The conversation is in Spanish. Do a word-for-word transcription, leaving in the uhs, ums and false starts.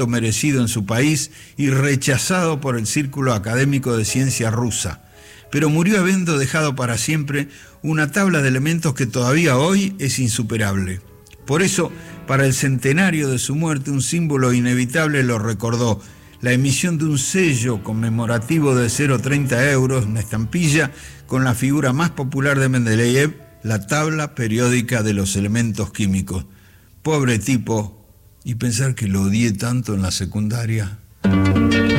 merecido en su país y rechazado por el Círculo Académico de Ciencia rusa, pero murió habiendo dejado para siempre una tabla de elementos que todavía hoy es insuperable. Por eso, para el centenario de su muerte, un símbolo inevitable lo recordó: la emisión de un sello conmemorativo de cero coma treinta euros, una estampilla con la figura más popular de Mendeleev, la tabla periódica de los elementos químicos. Pobre tipo, y pensar que lo odié tanto en la secundaria.